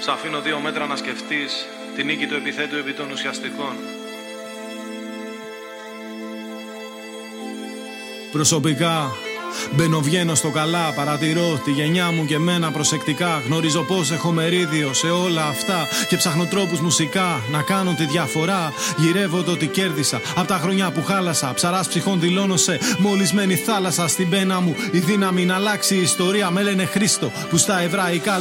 Σ' αφήνω 2 μέτρα να σκεφτείς τη νίκη του επιθέτου επί των ουσιαστικών. Προσωπικά μπαίνω βγαίνω στο καλά, παρατηρώ τη γενιά μου και μένα προσεκτικά. Γνωρίζω πως έχω μερίδιο σε όλα αυτά και ψάχνω τρόπους μουσικά να κάνω τη διαφορά. Γυρεύω το ότι κέρδισα απ' τα χρόνια που χάλασα. Ψαράς ψυχών δηλώνω σε μολυσμένη θάλασσα. Στην πένα μου η δύναμη να αλλάξει η ιστορία. Με λένε Χρήστο που στα εβραϊκά